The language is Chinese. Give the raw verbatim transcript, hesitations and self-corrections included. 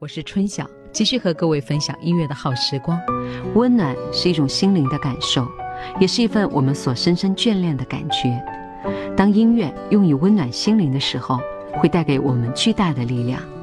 我是春晓，继续和各位分享音乐的好时光。 温暖是一种心灵的感受，也是一份我们所深深眷恋的感觉。当音乐用以温暖心灵的时候，会带给我们巨大的力量。